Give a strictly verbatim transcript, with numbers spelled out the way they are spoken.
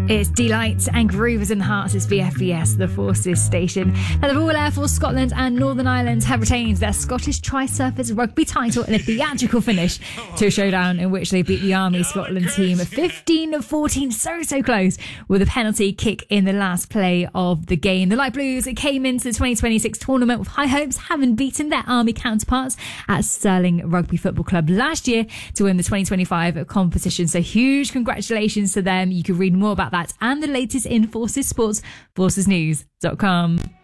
It's Delight and Groovers and Hearts. It's B F B S, the Forces station. Now, the Royal Air Force Scotland and Northern Ireland have retained their Scottish Tri-Surface rugby title in a theatrical finish to a showdown in which they beat the Army Scotland team fifteen fourteen, so, so close, with a penalty kick in the last play of the game. The Light Blues came into the twenty twenty-six tournament with high hopes, having beaten their Army counterparts at Stirling Rugby Football Club last year to win the twenty twenty-five competition. So huge congratulations to them. You can read more about that and the latest in Forces Sports, forces news dot com.